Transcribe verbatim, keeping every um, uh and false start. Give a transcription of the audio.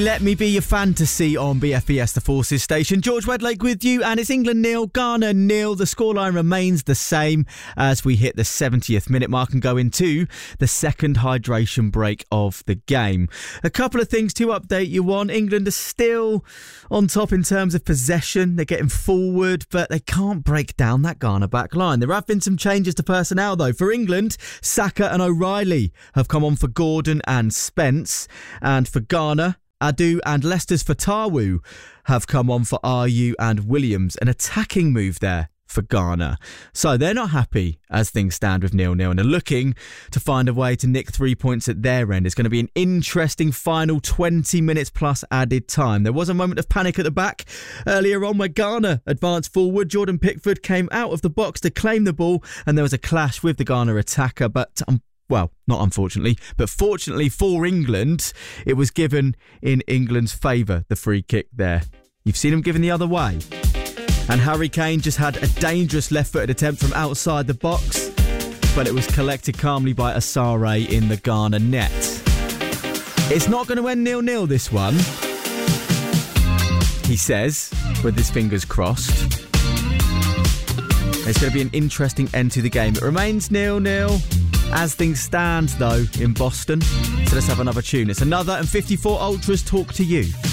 Let me be your fantasy on B F B S, the Forces station. George Wedlake with you, and it's England nil, Ghana nil. The scoreline remains the same as we hit the seventieth minute mark and go into the second hydration break of the game. A couple of things to update you on. England are still on top in terms of possession. They're getting forward, but they can't break down that Ghana back line. There have been some changes to personnel, though. For England, Saka and O'Reilly have come on for Gordon and Spence. And for Ghana, Adu and Leicester's Fatawu have come on for R U and Williams. An attacking move there for Ghana. So they're not happy as things stand with nil nil and are looking to find a way to nick three points at their end. It's going to be an interesting final twenty minutes plus added time. There was a moment of panic at the back earlier on where Ghana advanced forward. Jordan Pickford came out of the box to claim the ball and there was a clash with the Ghana attacker, but um, well, not unfortunately, but fortunately for England, it was given in England's favour, the free kick there. You've seen him given the other way. And Harry Kane just had a dangerous left-footed attempt from outside the box, but it was collected calmly by Asare in the Ghana net. It's not going to end nil nil, this one, he says, with his fingers crossed. It's going to be an interesting end to the game. It remains nil nil. As things stand, though, in Boston. So let's have another tune. It's another and fifty-four Ultras talk to you.